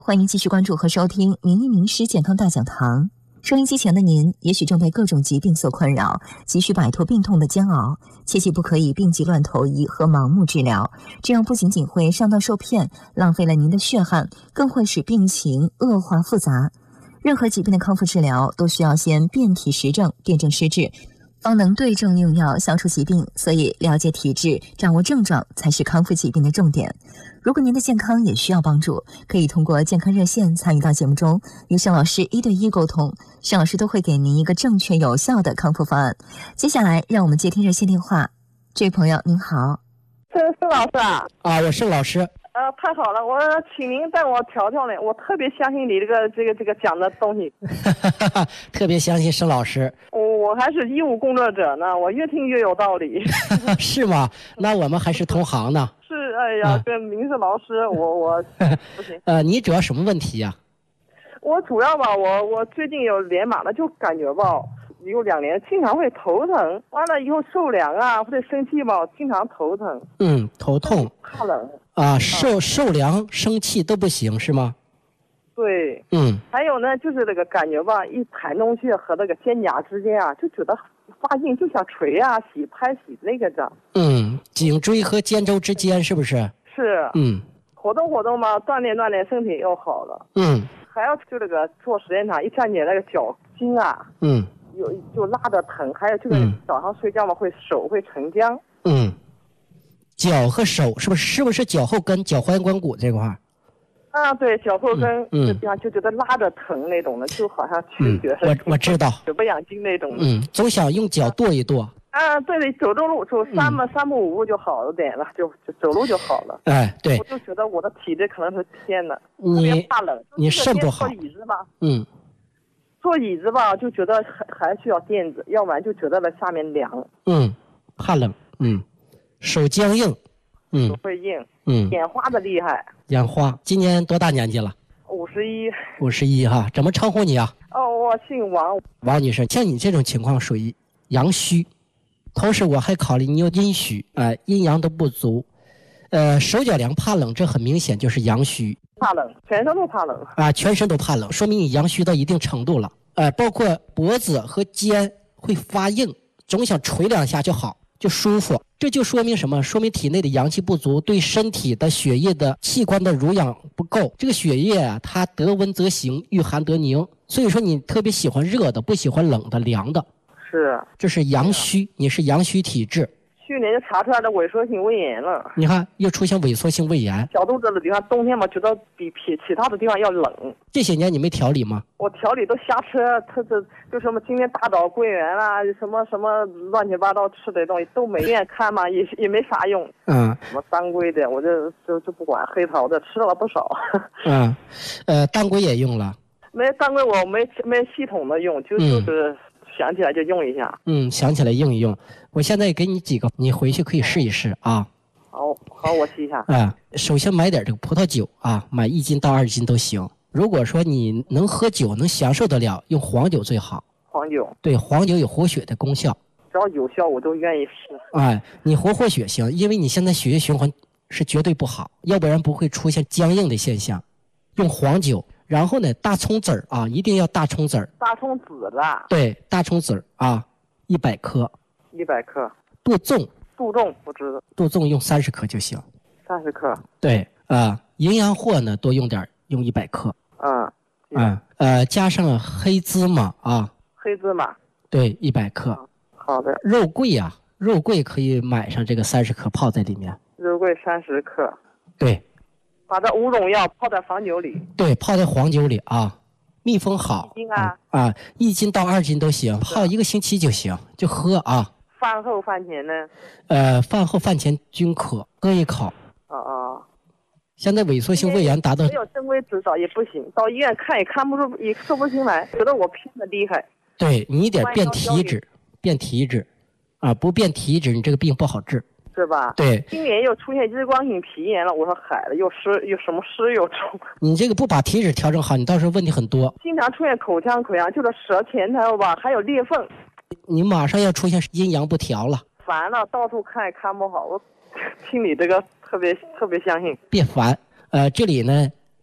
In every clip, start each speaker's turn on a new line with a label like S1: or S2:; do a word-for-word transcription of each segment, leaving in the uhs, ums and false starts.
S1: 欢迎继续关注和收听名医名师健康大讲堂。收音机前的您，也许正被各种疾病所困扰，急需摆脱病痛的煎熬，切记不可以病急乱投医和盲目治疗，这样不仅仅会上当受骗，浪费了您的血汗，更会使病情恶化复杂。任何疾病的康复治疗都需要先辨体实证，辨证施治，方能对症用药消除疾病，所以了解体质，掌握症状才是康复疾病的重点。如果您的健康也需要帮助，可以通过健康热线参与到节目中，与沈老师一对一沟通，沈老师都会给您一个正确有效的康复方案。接下来让我们接听热线电话。这位朋友您好。
S2: 是是老师啊？
S3: 啊，我是老师。
S2: 呃，太好了，我请您带我调调呢，我特别相信你这个这个这个讲的东西。
S3: 特别相信沈老师。
S2: 我我还是医务工作者呢，我越听越有道理。
S3: 是吗？那我们还是同行呢。
S2: 是，哎呀，
S3: 嗯、
S2: 跟名师老师，我我不行。
S3: 呃，你主要什么问题呀、
S2: 啊？我主要吧，我我最近有脸麻了，就感觉吧，有两年经常会头疼，完了以后受凉啊或者生气吧，经常头疼。
S3: 嗯，头痛。
S2: 怕冷。
S3: 啊，受受凉生气都不行是吗？
S2: 对，
S3: 嗯，
S2: 还有呢，就是那个感觉吧，一抬东西和那个肩胛之间啊，就觉得发硬，就像捶啊、洗、拍洗那个的。
S3: 嗯，颈椎和肩周之间是不是？
S2: 是。
S3: 嗯，
S2: 活动活动嘛，锻炼锻炼身体又好了。
S3: 嗯，
S2: 还要就那个做时间长，一站起来那个脚筋啊，
S3: 嗯，
S2: 有就拉着疼，还有就是早上睡觉嘛，会手会沉僵。
S3: 嗯。脚和手是不是是不是脚后跟、脚踝关骨这块儿？
S2: 啊，对，脚后跟
S3: 嗯
S2: 这地方就觉得拉着疼那种的，就好像缺血。
S3: 我我知道，
S2: 手不养筋那种的。
S3: 嗯，总想用脚跺一跺。
S2: 啊，对对，走走路走三步、嗯、三步五步就好了点了，就就走路就好了。
S3: 哎，对。
S2: 我就觉得我的体质可能是天的，
S3: 你
S2: 特别怕冷。
S3: 你肾不好。
S2: 坐椅子吧，
S3: 嗯，
S2: 坐椅子吧，就觉得还还需要垫子，要不然就觉得了下面凉。
S3: 嗯，怕冷。嗯，手僵硬。嗯，
S2: 手会硬，
S3: 嗯，
S2: 眼花的厉害。
S3: 眼花，今年多大年纪了？
S2: 五十一。
S3: 五十一哈，怎么称呼你啊？
S2: 哦，我姓王。
S3: 王女士，像你这种情况属于阳虚，同时我还考虑你有阴虚，呃，阴阳都不足，呃，手脚凉怕冷，这很明显就是阳虚。
S2: 怕冷，全身都怕冷
S3: 啊，全身都怕冷，说明你阳虚到一定程度了。呃，包括脖子和肩会发硬，总想捶两下就好。就舒服，这就说明什么？说明体内的阳气不足，对身体的血液的器官的濡养不够。这个血液啊，它得温则行，遇寒得凝。所以说你特别喜欢热的，不喜欢冷的、凉的。
S2: 是，
S3: 这是阳虚，你是阳虚体质。
S2: 去年就查出来的萎缩性胃炎了。
S3: 你看，又出现萎缩性胃炎。
S2: 小肚子的地方，冬天嘛，觉得比比其他的地方要冷。
S3: 这些年你没调理吗？
S2: 我调理都瞎吃，他这就什么今天大枣桂圆啦，什么什么乱七八糟吃的东西都没院看嘛，也也没啥用。
S3: 嗯。
S2: 什么当归的，我就就就不管，黑桃的吃了不少。
S3: 嗯，呃，当归也用了。
S2: 没当归，我没没系统的用，就就是。嗯想起来就用一下，
S3: 嗯，想起来用一用。我现在给你几个，你回去可以试一试啊。
S2: 好，好，我试一下。
S3: 啊，首先买点这个葡萄酒啊，买一斤到二斤都行。如果说你能喝酒，能享受得了，用黄酒最好。
S2: 黄酒。
S3: 对，黄酒有活血的功效。
S2: 只要有效，我都愿意试。
S3: 哎，你活活血行，因为你现在血液循环是绝对不好，要不然不会出现僵硬的现象。用黄酒。然后呢，大葱籽儿啊，一定要大葱籽儿。
S2: 大葱籽的。对，
S3: 大葱籽儿啊，一百克。
S2: 一百克。
S3: 杜仲。
S2: 杜仲不知道。
S3: 杜仲用三十克就行。
S2: 三十克。
S3: 对啊，营养货呢多用点，用一百克。
S2: 嗯。
S3: 嗯呃，加上黑芝麻啊。
S2: 黑芝麻。
S3: 对，一百克。
S2: 好的。
S3: 肉桂啊，肉桂可以买上这个三十克，泡在里面。
S2: 肉桂三十克。
S3: 对。
S2: 把这五种药泡在黄酒里，
S3: 对，泡在黄酒里啊，密封好。
S2: 一斤啊，
S3: 啊，一斤到二斤都行，泡一个星期就行，就喝啊。
S2: 饭后饭前呢？
S3: 呃，饭后饭前均可，喝一口。
S2: 哦哦。
S3: 现在萎缩性胃炎达到
S2: 没有正规指导也不行，到医院看也看不出，也说不清来，觉得我偏的厉害。
S3: 对你得变体质，变体质，啊，不变体质，你这个病不好治。
S2: 是吧？
S3: 对，
S2: 今年又出现日光性皮炎了。我说海了，又湿又什么湿又重。
S3: 你这个不把体质调整好，你到时候问题很多。
S2: 经常出现口腔溃疡，就是舌前头吧，还有裂缝。
S3: 你马上要出现阴阳不调了。
S2: 烦了，到处看也看不好。我听你这个特别特别相信。
S3: 别烦，呃，这里呢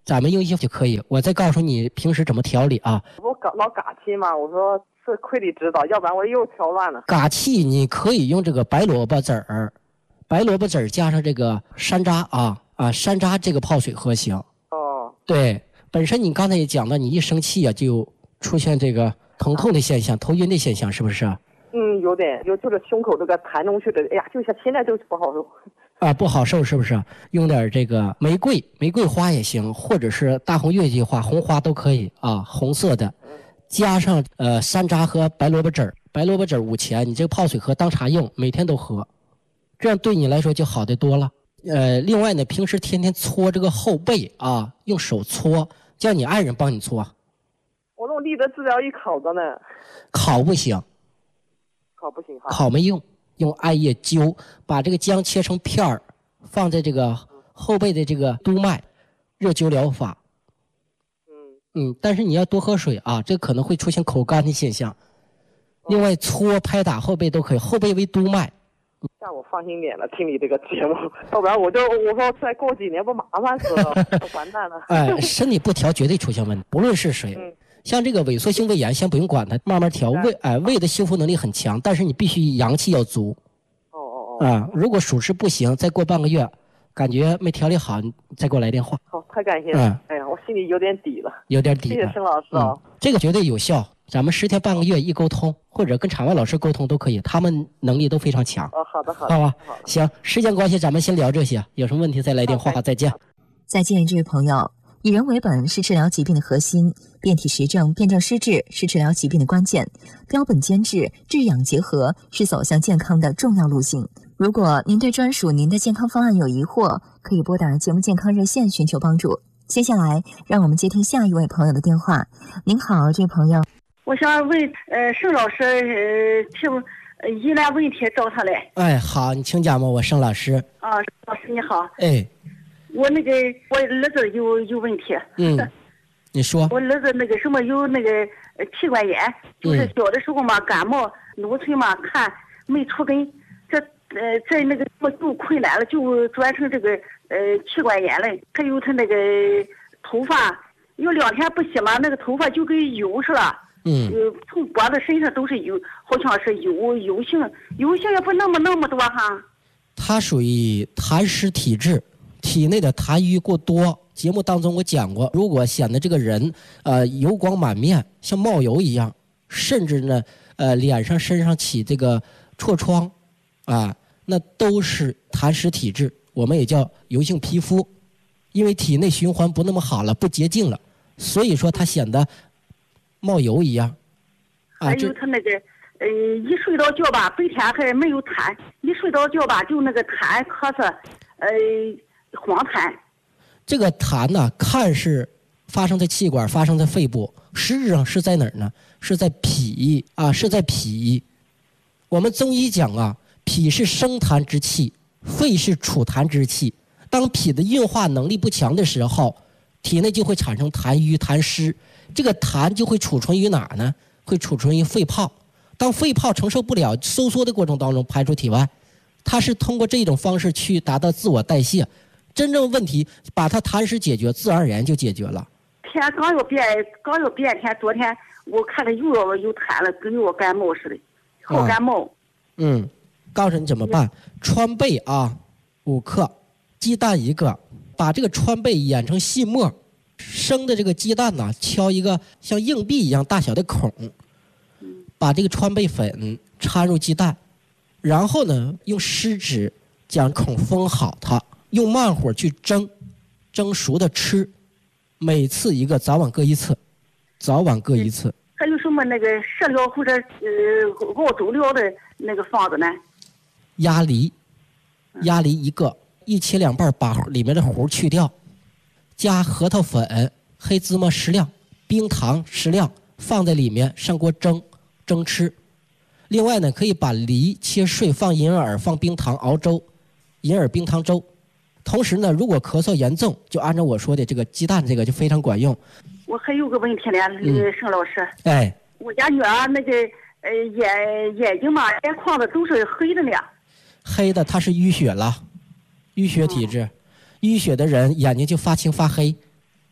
S3: 咱们用一就可以。我再告诉你平时怎么调理啊。
S2: 我搞老嘎气嘛，我说是亏你指导，要不然我又调乱了。
S3: 嘎气你可以用这个白萝卜籽儿，白萝卜籽儿加上这个山楂啊啊山楂这个泡水喝行。
S2: 哦，
S3: 对，本身你刚才也讲到，你一生气啊就出现这个疼痛的现象、头晕的现象，是不是？
S2: 嗯，有点，有就是胸口这个痰中去的，哎呀，就像现在就是不好受。
S3: 啊，不好受是不是？用点这个玫瑰，玫瑰花也行，或者是大红月季花、红花都可以啊，红色的，加上呃山楂和白萝卜籽儿，白萝卜籽儿五钱，你这个泡水喝当茶用，每天都喝，这样对你来说就好得多了。呃，另外呢，平时天天搓这个后背啊，用手搓，叫你爱人帮你搓。
S2: 我用立德治疗仪烤着呢。
S3: 烤不行。
S2: 烤不行哈。
S3: 烤没用，用艾叶灸，把这个姜切成片儿，放在这个后背的这个督脉，热灸疗法。嗯嗯，但是你要多喝水啊，这可能会出现口干的现象。另外，搓拍打后背都可以，后背为督脉。
S2: 让我放心点了，听你这个节目，要不然我就我说再过几年不麻烦死了，完蛋了。
S3: 哎，身体不调绝对出现问题，不论是谁。嗯，像这个萎缩性胃炎，先不用管它，慢慢调。胃哎，胃的修复能力很强，但是你必须阳气要足。
S2: 哦哦哦。
S3: 啊，如果属实不行，再过半个月，感觉没调理好，你再给我来电话。
S2: 好，太感谢了。嗯，哎呀，我心里有点底了。
S3: 有点底了。
S2: 谢谢申老师啊、
S3: 嗯，这个绝对有效。咱们十天半个月一沟通，或者跟场外老师沟通都可以，他们能力都非常强。
S2: 哦，好的好的。
S3: 好吧，
S2: 好的
S3: 行，时间关系，咱们先聊这些，有什么问题再来电话。再见。
S1: 再见，这位朋友。以人为本是治疗疾病的核心，辨体实证、辨证施治是治疗疾病的关键，标本兼治、治养结合是走向健康的重要路径。如果您对专属您的健康方案有疑惑，可以拨打节目健康热线寻求帮助。接下来，让我们接听下一位朋友的电话。您好，这位朋友。
S4: 我想问，呃，盛老师，呃，提呃疑难问题找他来。
S3: 哎，好，你请讲吧，我盛老师。
S4: 啊，老师你好。
S3: 哎。
S4: 我那个我儿子有有问题。
S3: 嗯，你说。
S4: 我儿子那个什么有那个呃气管炎，就是小的时候嘛、嗯、感冒，农村嘛看没出根，这呃在那个什么就困难了，就转成这个呃气管炎了。还有他那个头发有两天不洗嘛，那个头发就跟油似的。
S3: 嗯。
S4: 从脖子身上都是油，好像是油油性，油性也不那么那么多哈。
S3: 他属于痰湿体质。体内的痰瘀过多，节目当中我讲过，如果显得这个人呃油光满面，像冒油一样，甚至呢呃脸上身上起这个痤疮啊，那都是痰湿体质，我们也叫油性皮肤，因为体内循环不那么好了，不洁净了，所以说它显得冒油一样。
S4: 啊、还有他那个呃一睡到觉吧，白天还没有痰，一睡到觉吧就那个痰咳嗽，呃。黄痰，
S3: 这个痰呢、啊，看是发生在气管，发生在肺部，实质上是在哪儿呢？是在脾啊，是在脾。我们中医讲啊，脾是生痰之气，肺是储痰之气。当脾的运化能力不强的时候，体内就会产生痰瘀、痰湿。这个痰就会储存于哪儿呢？会储存于肺泡。当肺泡承受不了收缩的过程当中，排出体外。它是通过这种方式去达到自我代谢。真正问题把它痰湿解决，自然而然就解决了。
S4: 天刚要变，刚要变天，昨天我看着又要有痰了，跟我感冒似的，好感冒。
S3: 嗯，嗯告诉你怎么办：川贝啊，五克，鸡蛋一个，把这个川贝研成细末，生的这个鸡蛋呢、啊，敲一个像硬币一样大小的孔，把这个川贝粉掺入鸡蛋，然后呢，用湿纸将孔封好它。用慢火去蒸，蒸熟的吃，每次一个，早晚各一次，早晚各一次。
S4: 还有什么那个食疗或者呃熬粥疗的那个方子呢？
S3: 鸭梨，鸭梨一个，一切两半，把里面的核去掉，加核桃粉、黑芝麻适量、冰糖适量，放在里面上锅蒸，蒸吃。另外呢，可以把梨切碎，放银耳，放冰糖熬粥，银耳冰糖粥。同时呢，如果咳嗽严重，就按照我说的这个鸡蛋，这个就非常管用。
S4: 我还有个问题呢，嗯、盛老师。
S3: 哎，
S4: 我家女儿那个呃眼眼睛嘛，眼眶子都是黑的呢。
S3: 黑的，它是淤血了，淤血体质，嗯、淤血的人眼睛就发青发黑，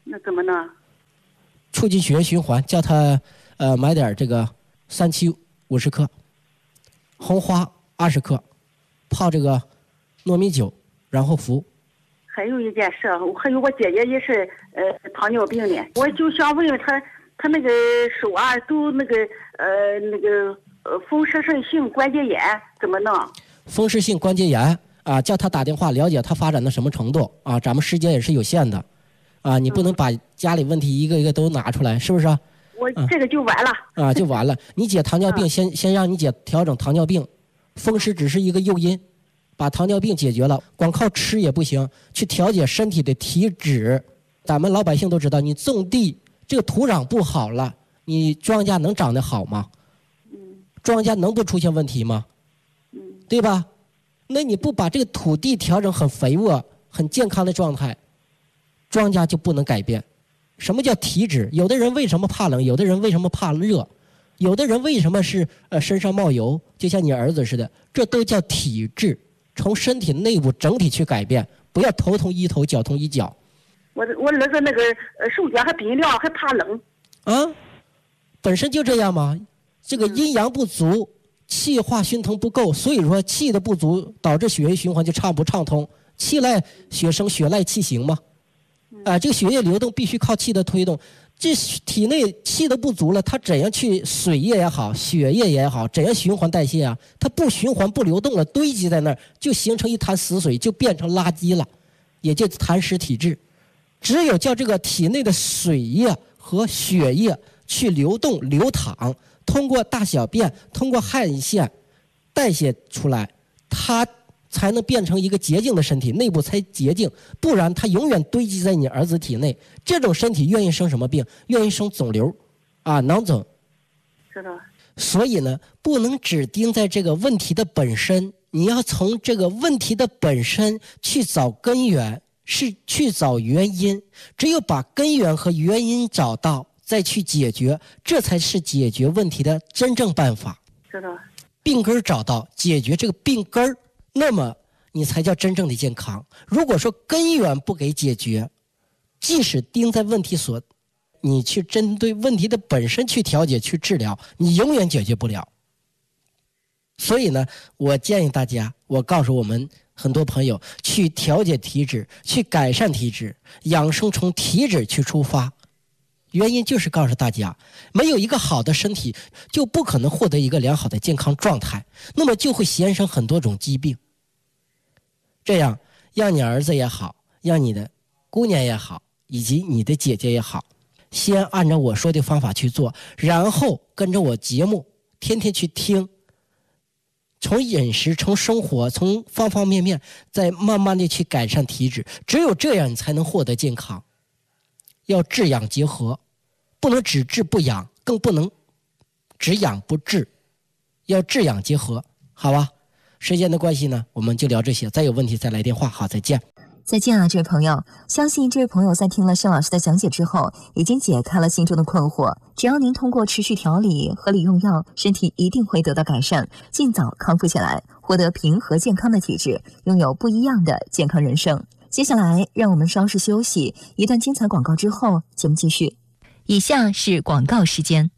S4: 那怎么呢？
S3: 促进血液循环，叫他呃买点这个三七五十克，红花二十克，泡这个糯米酒，然后服。
S4: 还有一件事，还有我姐姐也是呃糖尿病的，我就想问问她，她那个手啊都那个呃那个呃风湿性关节炎怎么弄？
S3: 风湿性关节炎啊，叫他打电话了解他发展到什么程度啊，咱们时间也是有限的，啊，你不能把家里问题一个一个都拿出来，是不是？
S4: 我这个就完了。
S3: 啊，就完了。你姐糖尿病，先先让你姐调整糖尿病，风湿只是一个诱因。把糖尿病解决了，光靠吃也不行，去调节身体的体脂。咱们老百姓都知道，你种地这个土壤不好了，你庄稼能长得好吗？
S4: 嗯。
S3: 庄稼能不出现问题吗？
S4: 嗯。
S3: 对吧？那你不把这个土地调整很肥沃、很健康的状态，庄稼就不能改变。什么叫体脂？有的人为什么怕冷？有的人为什么怕热？有的人为什么是呃身上冒油？就像你儿子似的，这都叫体质。从身体内部整体去改变，不要头痛医头，脚痛医脚。
S4: 我我儿子那个呃手脚还冰凉，还怕冷。
S3: 啊，本身就这样嘛。这个阴阳不足，气化熏腾不够，所以说气的不足导致血液循环就畅不畅通。气赖血生，血赖气行嘛。啊、呃，这个血液流动必须靠气的推动。这体内气的不足了，它怎样去水液也好，血液也好，怎样循环代谢啊？它不循环不流动了，堆积在那儿，就形成一滩死水，就变成垃圾了，也就痰湿体质。只有叫这个体内的水液和血液去流动流淌，通过大小便，通过汗腺代谢出来，它才能变成一个洁净的身体，内部才洁净，不然它永远堆积在你儿子体内。这种身体愿意生什么病？愿意生肿瘤，啊，囊肿。
S4: 知道。
S3: 所以呢，不能只盯在这个问题的本身，你要从这个问题的本身去找根源，是去找原因。只有把根源和原因找到，再去解决，这才是解决问题的真正办法。
S4: 知道。
S3: 病根找到，解决这个病根儿。那么你才叫真正的健康。如果说根源不给解决，即使盯在问题所，你去针对问题的本身去调节去治疗，你永远解决不了。所以呢，我建议大家，我告诉我们很多朋友，去调节体质，去改善体质，养生从体质去出发。原因就是告诉大家，没有一个好的身体，就不可能获得一个良好的健康状态，那么就会衍生很多种疾病。这样，让你儿子也好，让你的姑娘也好，以及你的姐姐也好，先按照我说的方法去做，然后跟着我节目天天去听，从饮食，从生活，从方方面面，再慢慢的去改善体质。只有这样，你才能获得健康。要治养结合，不能只治不养，更不能只养不治，要治养结合，好吧？时间的关系呢，我们就聊这些，再有问题再来电话。好，再见。
S1: 再见啊，这位朋友！相信这位朋友在听了盛老师的讲解之后，已经解开了心中的困惑。只要您通过持续调理、合理用药，身体一定会得到改善，尽早康复起来，获得平和健康的体质，拥有不一样的健康人生。接下来，让我们稍事休息，一段精彩广告之后，节目继续。以下是广告时间。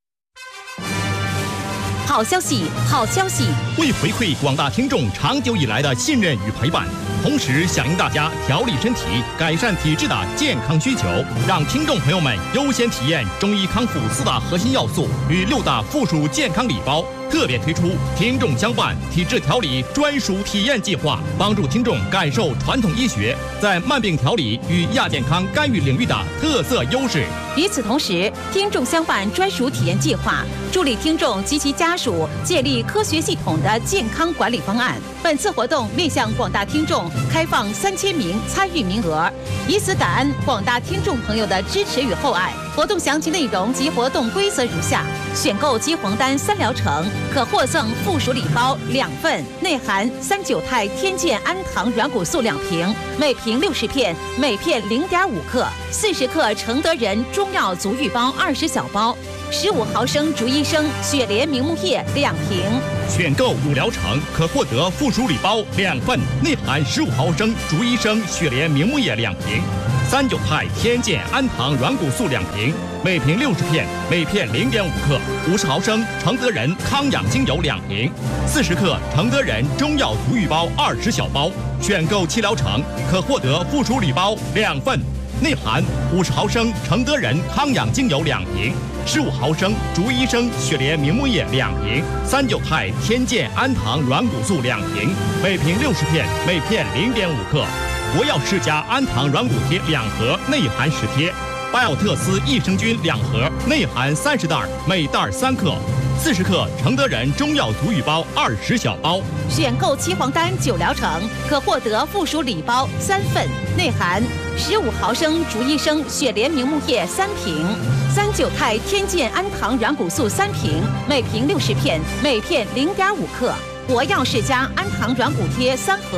S5: 好消息，好消息！
S6: 为回馈广大听众长久以来的信任与陪伴，同时响应大家调理身体、改善体质的健康需求，让听众朋友们优先体验中医康复四大核心要素与六大附属健康礼包。特别推出听众相伴体质调理专属体验计划，帮助听众感受传统医学在慢病调理与亚健康干预领域的特色优势。
S5: 与此同时，听众相伴专属体验计划助力听众及其家属建立科学系统的健康管理方案。本次活动面向广大听众开放三千名参与名额，以此感恩广大听众朋友的支持与厚爱。活动详情内容及活动规则如下：选购鸡黄丹三疗程，可获赠附属礼包两份，内含三九肽天健安糖软骨素两瓶，每瓶六十片，每片零点五克；四十克承德仁中药足浴包二十小包，十五毫升竹医生雪莲明目液两瓶。
S6: 选购五疗程可获得附属礼包两份，内含十五毫升竹医生雪莲明目液两瓶。 三九肽天健安糖软骨素两瓶，每瓶六十片，每片零点五克；五十毫升承德人康养精油两瓶，四十克承德人中药足浴包二十小包。选购七疗程可获得附属礼包两份，内含五十毫升承德人康养精油两瓶。十五毫升竹医生雪莲明目液两瓶，三九肽天健安糖软骨素两瓶，每瓶六十片，每片零点五克。国药世家安糖软骨贴两盒，内含十贴。巴奥特斯益生菌两盒，内含三十袋，每袋三克。四十克承德人中药足浴包二十小包。
S5: 选购七黄丹九疗程可获得附属礼包三份，内含十五毫升竹医生雪莲明目液三瓶，三九肽天健安糖软骨素三瓶，每瓶六十片，每片零点五克。国药世家安糖软骨贴三盒。